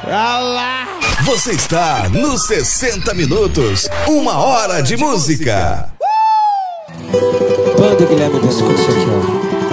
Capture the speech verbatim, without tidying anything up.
Alá. Você está nos sessenta minutos, uma hora de música. Banda Guilherme Benucci aqui, ó.